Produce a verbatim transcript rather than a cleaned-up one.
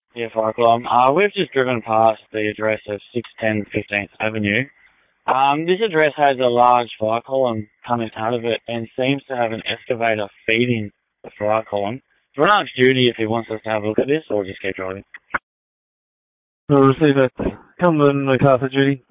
Yeah, fire alarm. Uh, we've just driven past the address of six ten fifteenth Avenue. Um, this address has a large fire column coming out of it and seems to have an excavator feeding the fire column. Do you want to ask Judy if he wants us to have a look at this or just keep driving? We'll receive it. Come in the car for Judy.